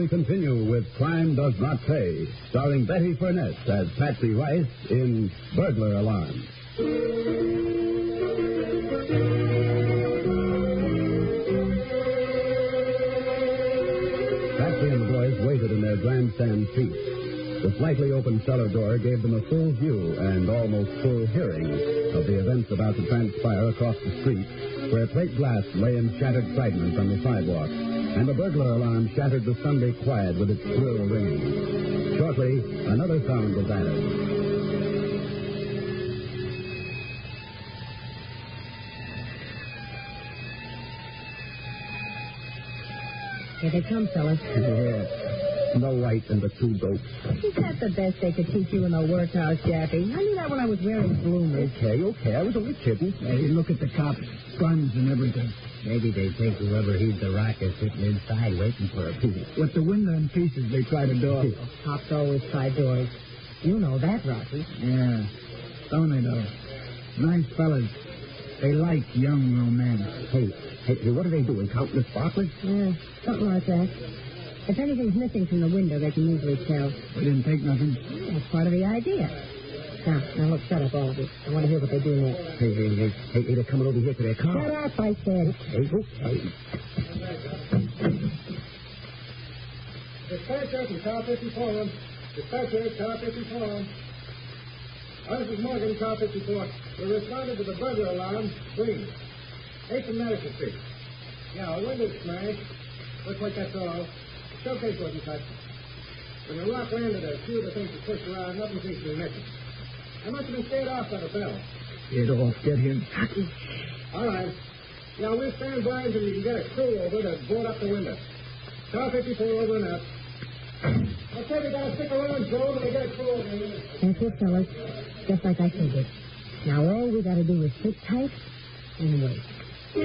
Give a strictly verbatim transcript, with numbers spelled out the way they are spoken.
we continue with Crime Does Not Pay, starring Betty Furness as Patsy Rice in Burglar Alarm. Patsy and the boys waited in their grandstand seats. The slightly open cellar door gave them a full view and almost full hearing of the events about to transpire across the street, where plate glass lay in shattered fragments on the sidewalk, and the burglar alarm shattered the Sunday quiet with its shrill ringing. Shortly, another sound was added. Here they come, fellas. Yeah. Snow White and the two goats. Is that the best they could teach you in the workhouse, Jappy? I knew that when I was wearing bloomers. Okay, okay. I was only kidding. Hey, look at the cops' guns and everything. Maybe they think whoever he's the rocker sitting inside waiting for a piece. With the window in pieces, they try to door. Cops always try doors. You know that, Rocky. Yeah. Don't they, though? Nice fellas. They like young romance. Hey, hey, hey, what are they doing? Counting the sparklers? Yeah, something like that. If anything's missing from the window, they can usually tell. We didn't take nothing. That's part of the idea. Now, now look, shut up, all of you. I want to hear what they do next. Hey, hey, hey, hey, hey, they're coming over here to their car. Shut up, I said. Hey, okay. Dispatcher from car fifty-four. Dispatcher, car fifty-four. Oh, this is Morgan, car fifty-four. We responded to the burglar alarm. Green. eighth and Madison Street. Yeah, a window smashed. Looks like that's all. Showcase wasn't touched. When the rock landed, a few of the things were pushed around. Nothing seems to be missing. I must have been scared off by the bell. Get off. Get him. All right. Now, we'll stand by until you can get a crew over to board up the window. Car fifty-four over and up. Okay, we gotta stick around, Joe, when we get a crew over here. That's it, fellas. Just like I figured. Now, all we gotta do is sit tight and wait.